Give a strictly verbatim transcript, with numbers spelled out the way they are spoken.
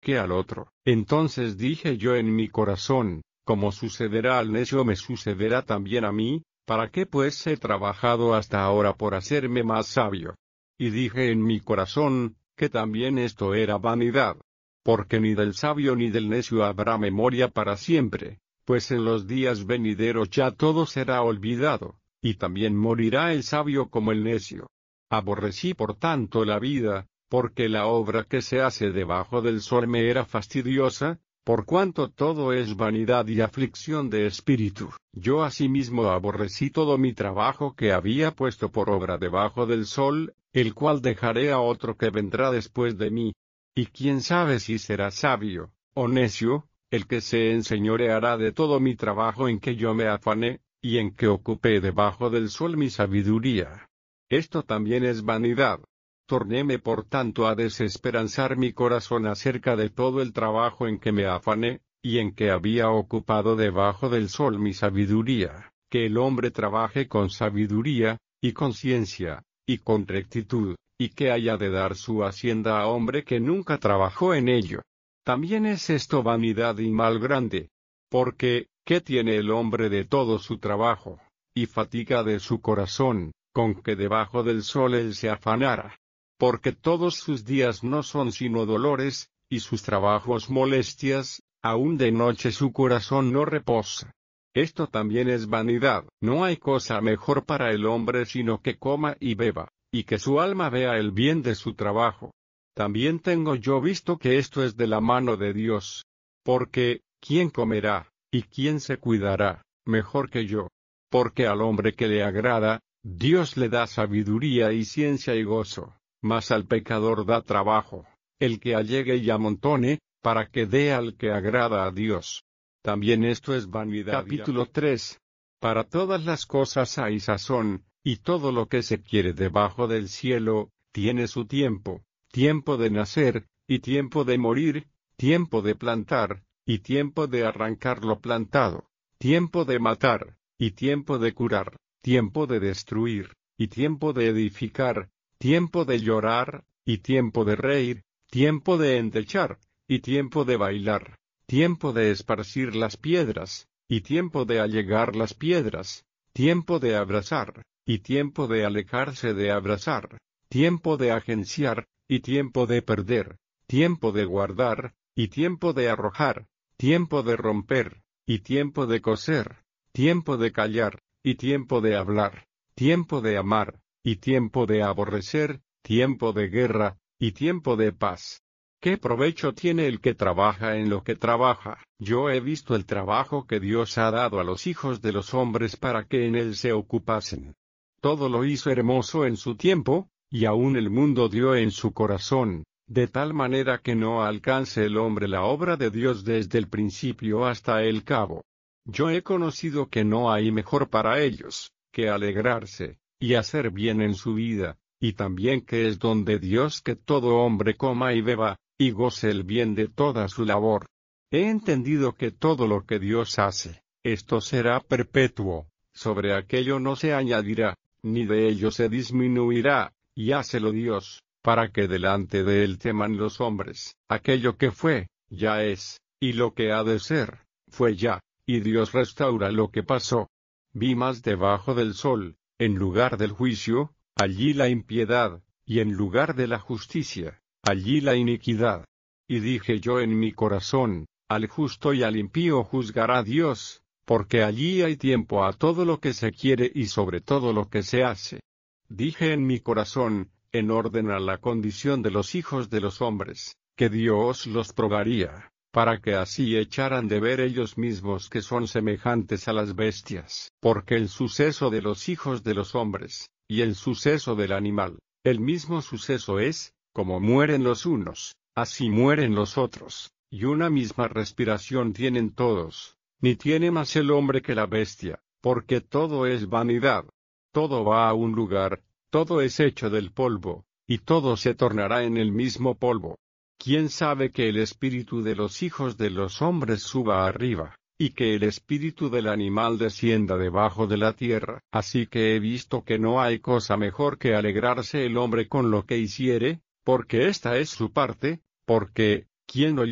que al otro. Entonces dije yo en mi corazón, como sucederá al necio me sucederá también a mí, ¿para qué pues he trabajado hasta ahora por hacerme más sabio? Y dije en mi corazón, que también esto era vanidad. Porque ni del sabio ni del necio habrá memoria para siempre, pues en los días venideros ya todo será olvidado, y también morirá el sabio como el necio. Aborrecí por tanto la vida, porque la obra que se hace debajo del sol me era fastidiosa, por cuanto todo es vanidad y aflicción de espíritu. Yo asimismo aborrecí todo mi trabajo que había puesto por obra debajo del sol, el cual dejaré a otro que vendrá después de mí. Y quién sabe si será sabio, o necio, el que se enseñoreará de todo mi trabajo en que yo me afané, y en que ocupé debajo del sol mi sabiduría. Esto también es vanidad. Tornéme por tanto a desesperanzar mi corazón acerca de todo el trabajo en que me afané, y en que había ocupado debajo del sol mi sabiduría, que el hombre trabaje con sabiduría, y con ciencia, y con rectitud, y que haya de dar su hacienda a hombre que nunca trabajó en ello. También es esto vanidad y mal grande. Porque, ¿qué tiene el hombre de todo su trabajo, y fatiga de su corazón, con que debajo del sol él se afanara? Porque todos sus días no son sino dolores, y sus trabajos molestias, aun de noche su corazón no reposa. Esto también es vanidad. No hay cosa mejor para el hombre sino que coma y beba, y que su alma vea el bien de su trabajo. También tengo yo visto que esto es de la mano de Dios. Porque, ¿quién comerá, y quién se cuidará, mejor que yo? Porque al hombre que le agrada, Dios le da sabiduría y ciencia y gozo, mas al pecador da trabajo, el que allegue y amontone, para que dé al que agrada a Dios. También esto es vanidad. Capítulo tres. Para todas las cosas hay sazón, y todo lo que se quiere debajo del cielo, tiene su tiempo, tiempo de nacer, y tiempo de morir, tiempo de plantar, y tiempo de arrancar lo plantado, tiempo de matar, y tiempo de curar, tiempo de destruir, y tiempo de edificar, tiempo de llorar, y tiempo de reír, tiempo de endechar, y tiempo de bailar, tiempo de esparcir las piedras, y tiempo de allegar las piedras, tiempo de abrazar, y tiempo de alejarse de abrazar, tiempo de agenciar, y tiempo de perder, tiempo de guardar, y tiempo de arrojar, tiempo de romper, y tiempo de coser, tiempo de callar, y tiempo de hablar, tiempo de amar, y tiempo de aborrecer, tiempo de guerra, y tiempo de paz. ¿Qué provecho tiene el que trabaja en lo que trabaja? Yo he visto el trabajo que Dios ha dado a los hijos de los hombres para que en él se ocupasen. Todo lo hizo hermoso en su tiempo, y aún el mundo dio en su corazón, de tal manera que no alcance el hombre la obra de Dios desde el principio hasta el cabo. Yo he conocido que no hay mejor para ellos, que alegrarse, y hacer bien en su vida, y también que es don de Dios que todo hombre coma y beba, y goce el bien de toda su labor. He entendido que todo lo que Dios hace, esto será perpetuo, sobre aquello no se añadirá, ni de ello se disminuirá, y hácelo Dios, para que delante de él teman los hombres. Aquello que fue, ya es, y lo que ha de ser, fue ya, y Dios restaura lo que pasó. Vi más debajo del sol, en lugar del juicio, allí la impiedad, y en lugar de la justicia, allí la iniquidad. Y dije yo en mi corazón, al justo y al impío juzgará Dios, porque allí hay tiempo a todo lo que se quiere y sobre todo lo que se hace. Dije en mi corazón, en orden a la condición de los hijos de los hombres, que Dios los probaría, para que así echaran de ver ellos mismos que son semejantes a las bestias. Porque el suceso de los hijos de los hombres, y el suceso del animal, el mismo suceso es, como mueren los unos, así mueren los otros, y una misma respiración tienen todos, ni tiene más el hombre que la bestia, porque todo es vanidad. Todo va a un lugar, todo es hecho del polvo, y todo se tornará en el mismo polvo. ¿Quién sabe que el espíritu de los hijos de los hombres suba arriba, y que el espíritu del animal descienda debajo de la tierra? Así que he visto que no hay cosa mejor que alegrarse el hombre con lo que hiciere, porque esta es su parte, porque, ¿quién lo